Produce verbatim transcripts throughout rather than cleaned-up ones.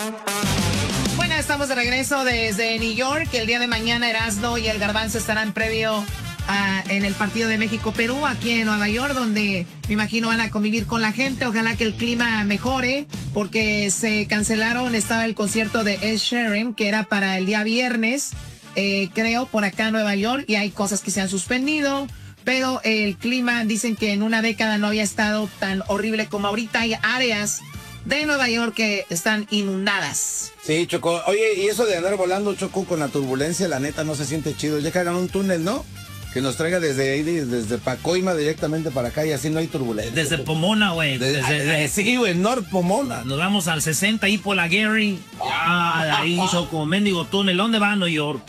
Bueno, estamos de regreso desde New York. El día de mañana Erasmo y el Garbanzo estarán previo a, en el partido de México-Perú, aquí en Nueva York, donde me imagino van a convivir con la gente. Ojalá que el clima mejore, porque se cancelaron, estaba el concierto de Ed Sheeran, que era para el día viernes, eh, creo, por acá en Nueva York, y hay cosas que se han suspendido. Pero el clima, dicen que en una década no había estado tan horrible como ahorita. Hay áreas de Nueva York que están inundadas. Sí, Choco. Oye, y eso de andar volando, Choco, con la turbulencia, la neta no se siente chido. Ya que hagan un túnel, ¿no? Que nos traiga desde ahí, desde Pacoima directamente para acá y así no hay turbulencia. Desde Pomona, güey. Desde, desde, desde, sí, güey, North Pomona. Nos vamos al sesenta ahí por la Gary. Ah, de ahí, Choco, mendigo túnel. ¿Dónde va a New York?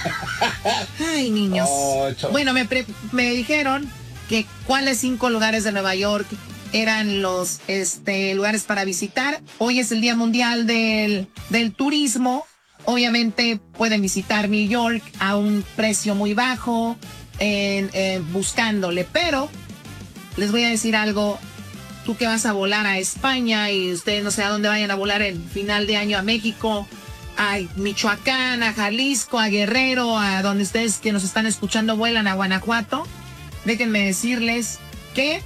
Ay, niños. Oh, bueno, me, pre me dijeron que cuáles cinco lugares de Nueva York eran los este, lugares para visitar. Hoy es el Día Mundial del, del Turismo. Obviamente pueden visitar New York a un precio muy bajo, en, eh, buscándole. Pero les voy a decir algo. Tú que vas a volar a España y ustedes no sé a dónde vayan a volar el final de año, a México, a Michoacán, a Jalisco, a Guerrero, a donde ustedes que nos están escuchando vuelan, a Guanajuato. Déjenme decirles que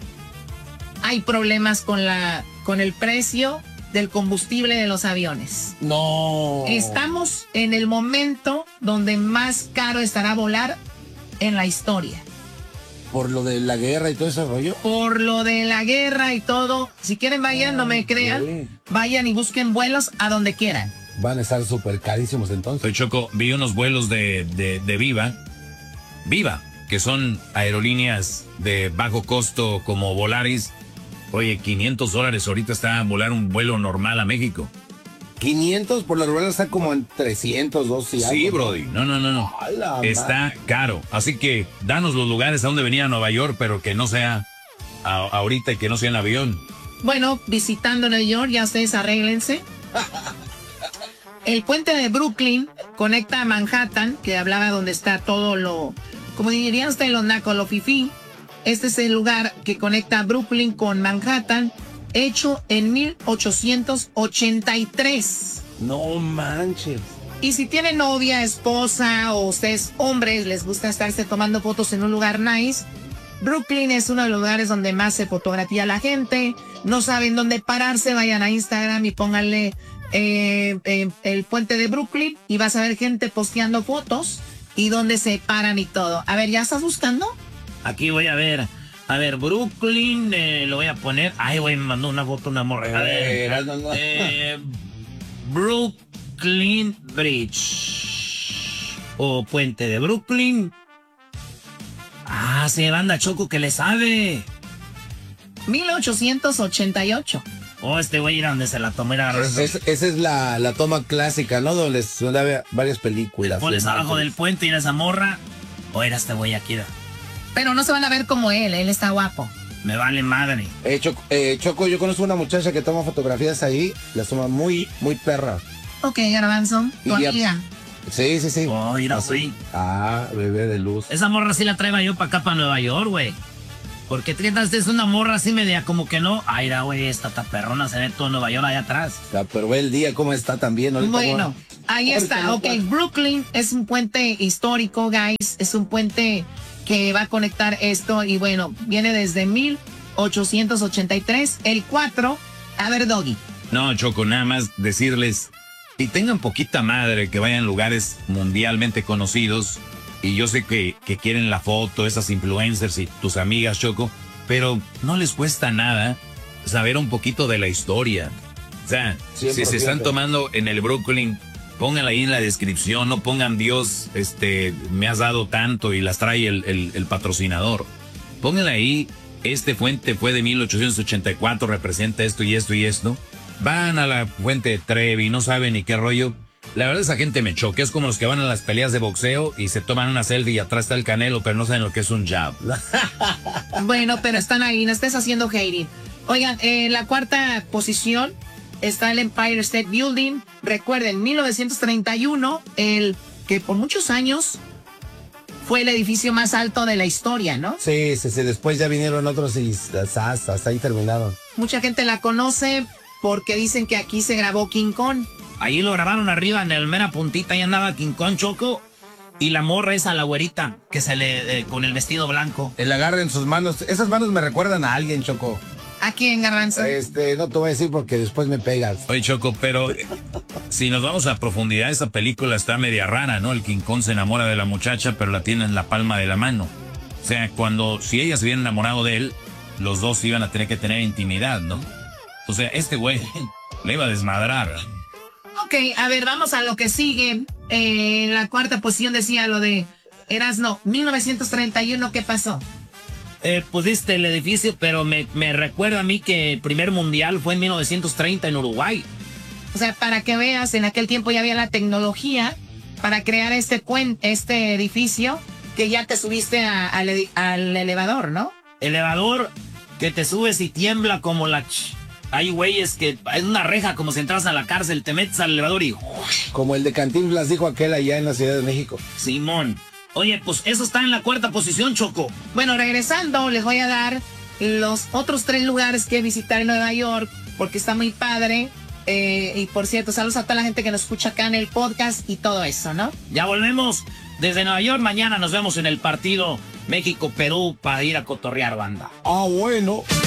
hay problemas con la con el precio del combustible de los aviones. No. Estamos en el momento donde más caro estará volar en la historia. Por lo de la guerra y todo ese rollo. Por lo de la guerra y todo. Si quieren vayan, oh, no me crean. Sí. Vayan y busquen vuelos a donde quieran. Van a estar súper carísimos entonces. Soy Choco, vi unos vuelos de, de, de Viva. Viva, que son aerolíneas de bajo costo como Volaris. Oye, quinientos dólares ahorita está a volar un vuelo normal a México. quinientos por la rueda está como en trescientos, doscientos. Sí, Brody. No, no, no, no. Está caro. Así que danos los lugares a donde venir a Nueva York, pero que no sea a, ahorita y que no sea en avión. Bueno, visitando Nueva York, ya ustedes arréglense. El puente de Brooklyn conecta a Manhattan, que hablaba donde está todo lo, como dirían ustedes, los nacos, lo fifí. Este es el lugar que conecta a Brooklyn con Manhattan, hecho en mil ochocientos ochenta y tres. No manches. Y si tienen novia, esposa o ustedes hombres les gusta estarse tomando fotos en un lugar nice, Brooklyn es uno de los lugares donde más se fotografía la gente. No saben dónde pararse, vayan a Instagram y pónganle eh, eh, el puente de Brooklyn y vas a ver gente posteando fotos y dónde se paran y todo. A ver, ¿ya estás buscando? Aquí voy a ver. A ver, Brooklyn, eh, lo voy a poner. Ay, güey, me mandó una foto, una morra. A ver, no, no. Eh, Brooklyn Bridge. O Puente de Brooklyn. Ah, sí, banda Choco que le sabe. mil ochocientos ochenta y ocho. Oh, este güey era donde se la tomó. Era... Es, es, esa es la, la toma clásica, ¿no? Donde, donde había varias películas. Pones abajo del puente y era esa morra. O era este güey aquí. Pero no se van a ver como él, él está guapo. Me vale madre. Eh, Choco, eh, Choco, yo conozco una muchacha que toma fotografías ahí, las toma muy, muy perra. Ok, Garbanzo, tu amiga. Sí, sí, sí. Oh, mira, sí. Ah, bebé de luz. Esa morra sí la traigo yo para acá, para Nueva York, güey. Porque trientas es una morra así media como que no. Ay, era, güey, esta perrona se ve todo Nueva York allá atrás. Ya, pero ve el día cómo está también. Bueno, ahí está. Ok, Brooklyn es un puente histórico, guys. Es un puente que va a conectar esto y bueno, viene desde mil ochocientos ochenta y tres, el cuatro, a ver, Doggy. No, Choco, nada más decirles, y tengan poquita madre que vayan a lugares mundialmente conocidos, y yo sé que, que quieren la foto, esas influencers y tus amigas, Choco, pero no les cuesta nada saber un poquito de la historia. O sea, cien por ciento. Si se están tomando en el Brooklyn, pónganla ahí en la descripción, no pongan Dios, este, me has dado tanto y las trae el, el, el patrocinador. Pónganla ahí, este fuente fue de mil ochocientos ochenta y cuatro, representa esto y esto y esto. Van a la fuente de Trevi, no saben ni qué rollo. La verdad esa gente me choca, es como los que van a las peleas de boxeo y se toman una selfie y atrás está el Canelo, pero no saben lo que es un jab. Bueno, pero están ahí, no estés haciendo hating. Oigan, en la cuarta posición está el Empire State Building. Recuerden, mil novecientos treinta y uno, el que por muchos años fue el edificio más alto de la historia, ¿no? Sí, sí, sí. Después ya vinieron otros y hasta, hasta ahí terminaron. Mucha gente la conoce porque dicen que aquí se grabó King Kong. Ahí lo grabaron arriba en el mera puntita, ahí andaba King Kong, Choco. Y la morra esa, la güerita, que se le, eh, con el vestido blanco. El agarre en sus manos. Esas manos me recuerdan a alguien, Choco. ¿A quién, Garbanzo? Este, no te voy a decir porque después me pegas. Oye, Choco, pero si nos vamos a profundidad, esa película está media rara, ¿no? El King Kong se enamora de la muchacha, pero la tiene en la palma de la mano. O sea, cuando, si ella se hubiera enamorado de él, los dos iban a tener que tener intimidad, ¿no? O sea, este güey le iba a desmadrar. Ok, a ver, vamos a lo que sigue. Eh, en la cuarta posición decía lo de Erasno, mil novecientos treinta y uno, ¿qué pasó? Eh, pusiste el edificio, pero me, me recuerda a mí que el primer mundial fue en mil novecientos treinta en Uruguay. O sea, para que veas, en aquel tiempo ya había la tecnología para crear este, cuen este edificio que ya te subiste a, al, al elevador, ¿no? Elevador que te subes y tiembla como la... Ch Hay güeyes que es una reja, como si entras a la cárcel, te metes al elevador y... Como el de Cantinflas dijo aquel allá en la Ciudad de México. Simón. Oye, pues eso está en la cuarta posición, Choco. Bueno, regresando, les voy a dar los otros tres lugares que visitar en Nueva York, porque está muy padre. Eh, y por cierto, saludos a toda la gente que nos escucha acá en el podcast y todo eso, ¿no? Ya volvemos desde Nueva York. Mañana nos vemos en el partido México-Perú para ir a cotorrear, banda. Ah, bueno.